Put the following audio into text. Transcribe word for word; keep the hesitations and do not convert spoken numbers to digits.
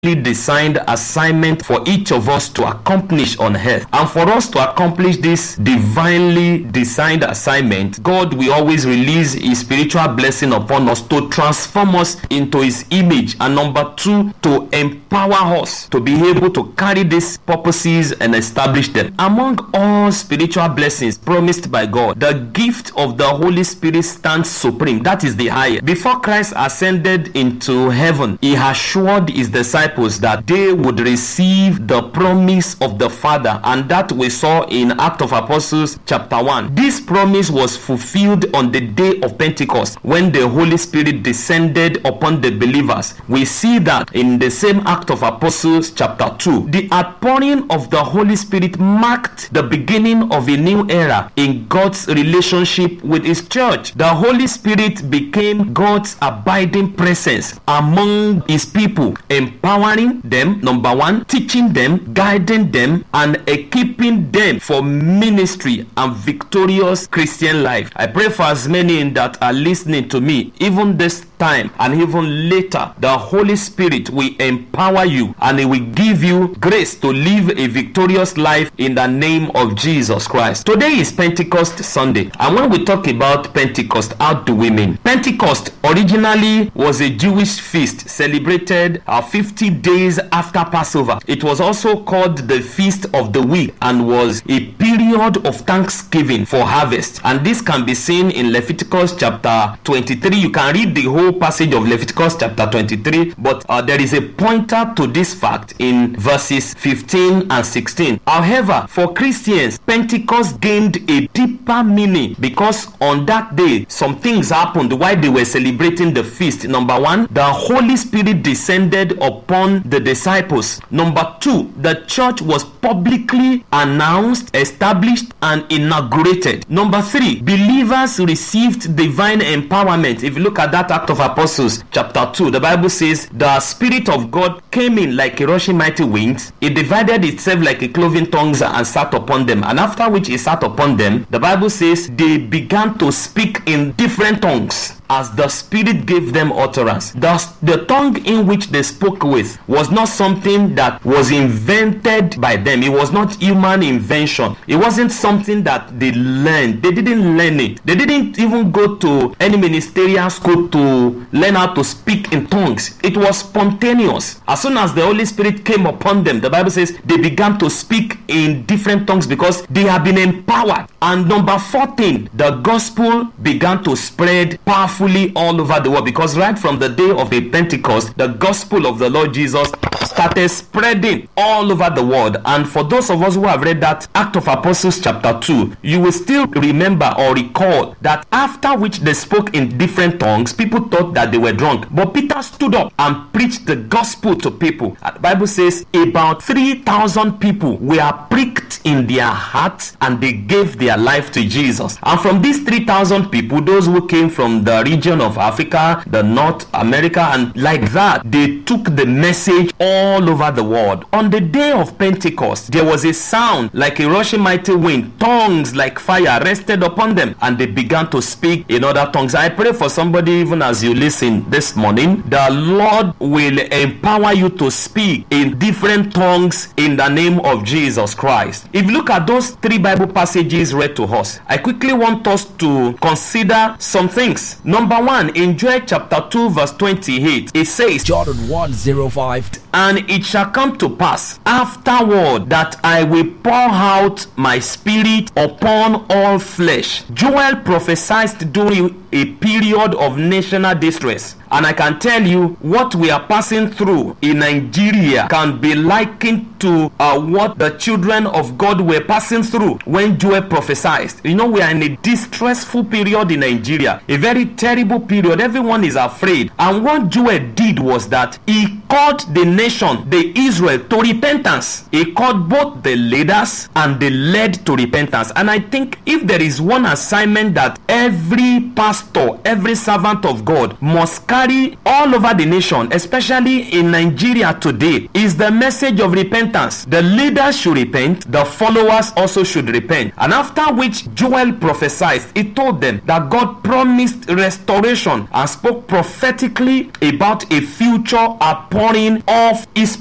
designed assignment for each of us to accomplish on earth. And for us to accomplish this divinely designed assignment, God will always release his spiritual blessing upon us to transform us into his image, and number two, to empower us to be able to carry these purposes and establish them. Among all spiritual blessings promised by God, the gift of the Holy Spirit stands supreme. That is the highest. Before Christ ascended into heaven, he assured his disciples that they would receive the promise of the Father, and that we saw in Acts of Apostles chapter one. This promise was fulfilled on the day of Pentecost when the Holy Spirit descended upon the believers. We see that in the same Act of Apostles chapter two. The outpouring of the Holy Spirit marked the beginning of a new era in God's relationship with his church. The Holy Spirit became God's abiding presence among his people, empowering them, number one, teaching them, guiding them, and equipping them for ministry and victorious Christian life. I pray for as many that are listening to me, even this time and even later, the Holy Spirit will empower you and he will give you grace to live a victorious life in the name of Jesus Christ. Today is Pentecost Sunday, and when we talk about Pentecost, how do we mean? Pentecost originally was a Jewish feast celebrated uh, fifty days after Passover. It was also called the Feast of the Week and was a period of thanksgiving for harvest. And this can be seen in Leviticus chapter twenty-three. You can read the whole passage of Leviticus chapter twenty-three, but uh, there is a pointer to this fact in verses fifteen and sixteen. However, for Christians, Pentecost gained a deeper meaning because on that day some things happened while they were celebrating the feast. Number one, the Holy Spirit descended upon the disciples. Number two, the church was publicly announced, established, and inaugurated. Number three, believers received divine empowerment. If you look at that Act of Apostles chapter two, the Bible says the Spirit of God came in like a rushing mighty winds. It divided itself like a cloven tongues and sat upon them, and after which it sat upon them, the Bible says they began to speak in different tongues as the Spirit gave them utterance. Thus, the tongue in which they spoke with was not something that was invented by them. It was not human invention. It wasn't something that they learned. They didn't learn it. They didn't even go to any ministerial school to learn how to speak in tongues. It was spontaneous. As soon as the Holy Spirit came upon them, the Bible says they began to speak in different tongues because they have been empowered. And number fourteen, the gospel began to spread powerfully all over the world, because right from the day of the Pentecost, the gospel of the Lord Jesus started spreading all over the world. And for those of us who have read that Act of Apostles chapter two, you will still remember or recall that after which they spoke in different tongues, people thought that they were drunk. But Peter stood up and preached the gospel to people. The Bible says about three thousand people were pricked in their hearts and they gave their life to Jesus. And from these three thousand people, those who came from the region of Africa, the North America, and like that, they took the message all over the world. On the day of Pentecost, there was a sound like a rushing mighty wind. Tongues like fire rested upon them, and they began to speak in other tongues. I pray for somebody, even as you listen this morning, the Lord will empower you to speak in different tongues in the name of Jesus Christ. If you look at those three Bible passages read to us, I quickly want us to consider some things. Number one, in Joel chapter two verse twenty-eight, it says, Jordan one oh five, and it shall come to pass afterward that I will pour out my spirit upon all flesh. Joel prophesied during a period of national distress. And I can tell you, what we are passing through in Nigeria can be likened to uh, what the children of God were passing through when Joel prophesied. You know, we are in a distressful period in Nigeria, a very terrible period. Everyone is afraid. And what Joel did was that he called the nation, the Israel, to repentance. He called both the leaders and the led to repentance. And I think if there is one assignment that every pastor, every servant of God must carry all over the nation, especially in Nigeria today, is the message of repentance. The leaders should repent, the followers also should repent. And after which Joel prophesied, he told them that God promised restoration and spoke prophetically about a future outpouring all of his